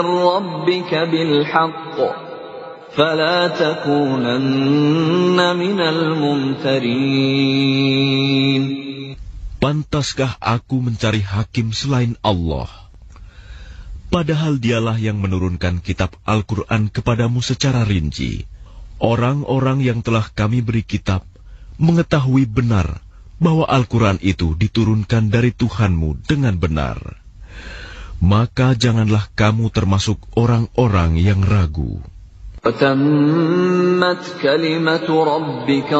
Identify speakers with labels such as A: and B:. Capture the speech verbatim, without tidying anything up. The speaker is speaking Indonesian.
A: ربك بالحق فلا تكونن من الممترين.
B: Pantaskah aku mencari hakim selain Allah? Padahal dialah yang menurunkan kitab Al-Quran kepadamu secara rinci. Orang-orang yang telah kami beri kitab mengetahui benar bahwa Al-Quran itu diturunkan dari Tuhanmu dengan benar. Maka janganlah kamu termasuk orang-orang yang ragu.
A: وَتَمَّتْ كَلِمَةُ رَبِّكَ